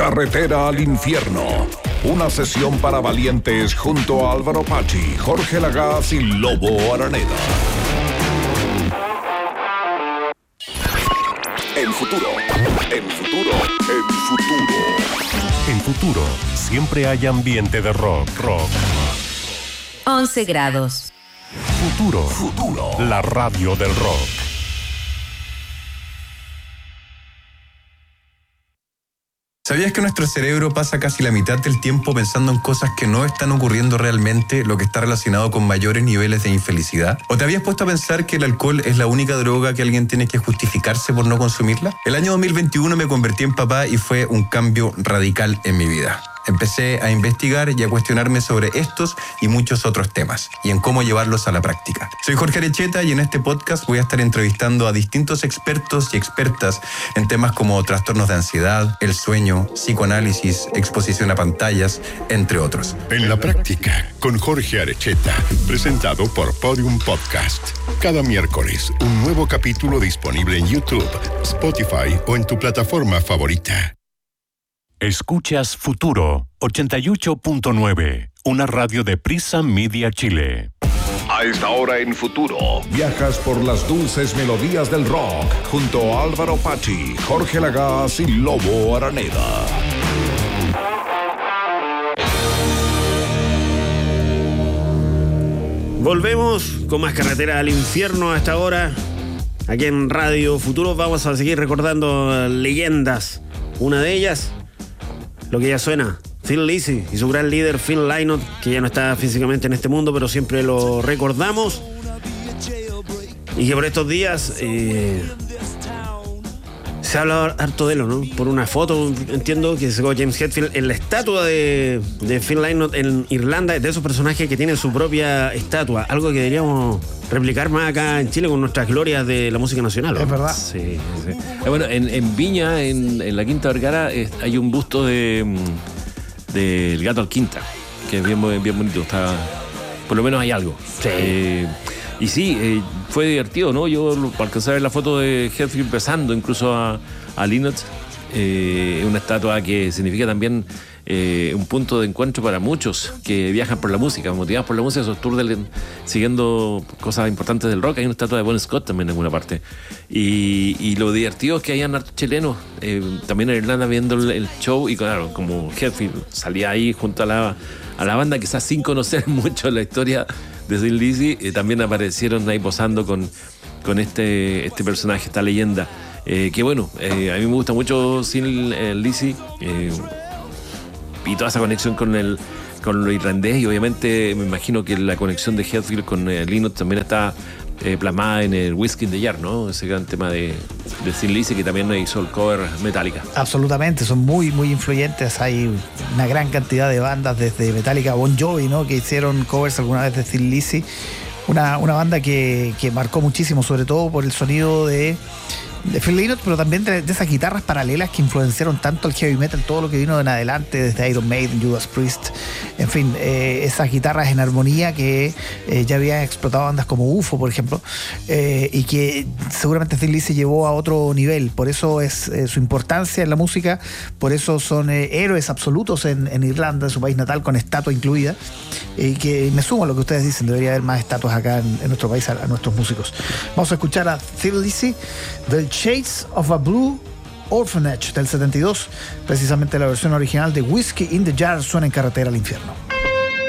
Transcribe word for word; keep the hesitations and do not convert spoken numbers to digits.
Carretera al Infierno. Una sesión para valientes junto a Álvaro Pachi, Jorge Lagaz y Lobo Araneda. En futuro, en futuro, en futuro. En futuro, siempre hay ambiente de rock, rock. once grados. Futuro, Futuro. La radio del rock. ¿Sabías que nuestro cerebro pasa casi la mitad del tiempo pensando en cosas que no están ocurriendo realmente, lo que está relacionado con mayores niveles de infelicidad? ¿O te habías puesto a pensar que el alcohol es la única droga que alguien tiene que justificarse por no consumirla? El año dos mil veintiuno me convertí en papá y fue un cambio radical en mi vida. Empecé a investigar y a cuestionarme sobre estos y muchos otros temas y en cómo llevarlos a la práctica. Soy Jorge Arecheta y en este podcast voy a estar entrevistando a distintos expertos y expertas en temas como trastornos de ansiedad, el sueño, psicoanálisis, exposición a pantallas, entre otros. En la práctica, con Jorge Arecheta, presentado por Podium Podcast. Cada miércoles, un nuevo capítulo disponible en YouTube, Spotify o en tu plataforma favorita. Escuchas Futuro ochenta y ocho punto nueve, una radio de Prisa Media Chile. A esta hora en Futuro, viajas por las dulces melodías del rock junto a Álvaro Pachi, Jorge Lagaz y Lobo Araneda. Volvemos con más Carretera al Infierno a esta hora. Aquí en Radio Futuro vamos a seguir recordando leyendas. Una de ellas, lo que ya suena, Thin Lizzy y su gran líder Phil Lynott, que ya no está físicamente en este mundo, pero siempre lo recordamos. Y que por estos días eh, se ha hablado harto de él, ¿no? Por una foto, entiendo, que sacó James Hetfield en la estatua de, de Phil Lynott en Irlanda, de esos personajes que tienen su propia estatua, algo que deberíamos replicar más acá en Chile con nuestras glorias de la música nacional, ¿no? Es verdad. Sí, sí. Eh, bueno, en, en Viña, en, en la Quinta Vergara, eh, hay un busto de del Gato Alquinta, que es bien, bien bonito. Está, por lo menos hay algo. Sí. Eh, y sí, eh, fue divertido, ¿no? Yo alcancé a ver la foto de Hetfield besando incluso a, a Lynott. Eh, una estatua que significa también eh, un punto de encuentro para muchos que viajan por la música, motivados por la música, esos tours del, siguiendo cosas importantes del rock. Hay una estatua de Bon Scott también en alguna parte. Y, y lo divertido es que hayan hartos chilenos eh, también en Irlanda viendo el, el show. Y claro, como Hetfield salía ahí junto a la, a la banda, quizás sin conocer mucho la historia de Thin Lizzy, eh, también aparecieron ahí posando con, con este, este personaje, esta leyenda. Eh, que bueno, eh, a mí me gusta mucho Thin eh, Lizzy eh, y toda esa conexión con el con lo irlandés, y obviamente me imagino que la conexión de Hetfield con eh, Lynott también está eh, plasmada en el Whiskey in the Jar, ¿no? Ese gran tema de, de Thin Lizzy, que también hizo el cover Metallica. Absolutamente, son muy muy influyentes. Hay una gran cantidad de bandas, desde Metallica a Bon Jovi, ¿no?, que hicieron covers alguna vez de Thin Lizzy. Una, una banda que, que marcó muchísimo, sobre todo por el sonido de de Phil Lynott, pero también de, de esas guitarras paralelas que influenciaron tanto el heavy metal, todo lo que vino en adelante, desde Iron Maiden, Judas Priest, en fin, eh, esas guitarras en armonía que eh, ya habían explotado bandas como U F O, por ejemplo, eh, y que seguramente Thin Lizzy llevó a otro nivel. Por eso es eh, su importancia en la música, por eso son eh, héroes absolutos en, en Irlanda, en su país natal, con estatua incluida, y que me sumo a lo que ustedes dicen, debería haber más estatuas acá en, en nuestro país a, a nuestros músicos. Vamos a escuchar a Thin Lizzy del Shades of a Blue Orphanage del setenta y dos, precisamente la versión original de Whiskey in the Jar, suena en Carretera al Infierno.